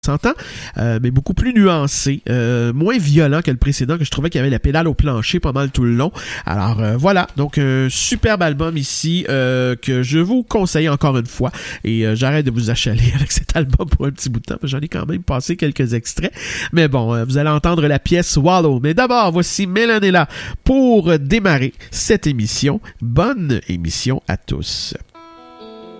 s'entend, mais beaucoup plus nuancé, moins violent que le précédent, que je trouvais qu'il y avait la pédale au plancher pas mal tout le long. Alors voilà, donc un superbe album ici que je vous conseille encore une fois, et j'arrête de vous achaler avec cet album pour un petit bout de temps, parce que j'en ai quand même passé quelques extraits, mais bon, vous allez entendre la pièce Wallow. Mais d'abord, voici Melanella pour démarrer cette émission. Bonne émission à tous.